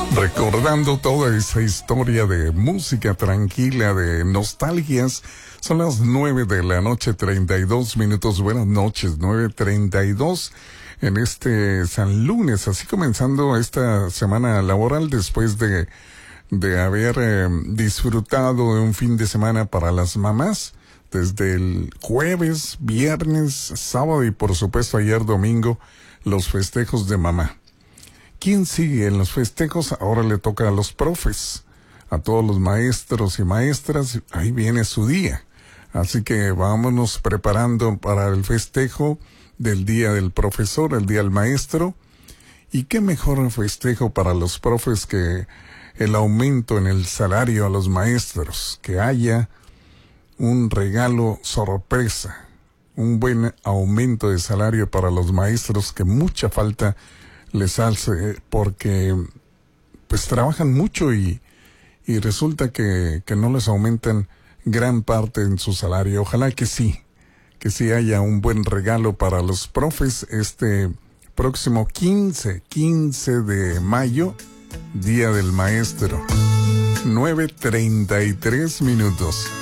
Recordando toda esa historia de música tranquila, de nostalgias. Son las 9 de la noche, 32 minutos. Buenas noches, 9:32 en este San Lunes. Así comenzando esta semana laboral después de haber disfrutado de un fin de semana para las mamás. Desde el jueves, viernes, sábado y por supuesto ayer domingo, los festejos de mamá. ¿Quién sigue en los festejos? Ahora le toca a los profes, a todos los maestros y maestras. Ahí viene su día. Así que vámonos preparando para el festejo del Día del Profesor, el Día del Maestro. ¿Y qué mejor festejo para los profes que el aumento en el salario a los maestros? Que haya un regalo sorpresa, un buen aumento de salario para los maestros que mucha falta les hace, porque pues trabajan mucho y resulta que no les aumentan gran parte en su salario. Ojalá que sí haya un buen regalo para los profes este próximo 15 de mayo, Día del Maestro. 9:33 minutos.